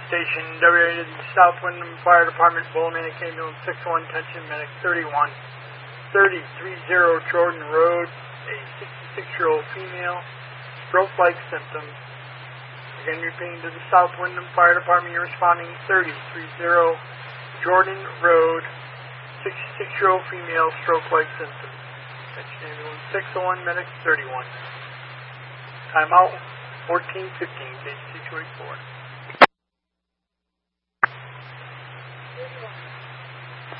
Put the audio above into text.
Station, WA to the South Windham Fire Department, Willimantic Ambulance 61, attention medic 3030 Jordan Road, a 66-year-old female, stroke-like symptoms. Again, repeating to the South Windham Fire Department, you're responding 3030 Jordan Road, 66-year-old female, stroke-like symptoms. Attention ambulance 601, medic 31. Time out, 14:15, page 224.